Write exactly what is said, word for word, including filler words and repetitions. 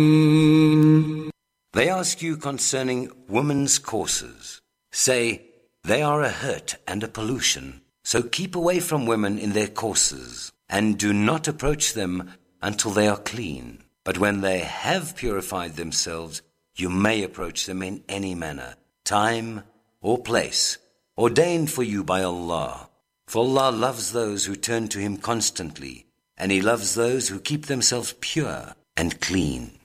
They ask you concerning women's courses. Say, they are a hurt and a pollution, so keep away from women in their courses, and do not approach them until they are clean. But when they have purified themselves, you may approach them in any manner, time or place, ordained for you by Allah. For Allah loves those who turn to Him constantly, and He loves those who keep themselves pure and clean.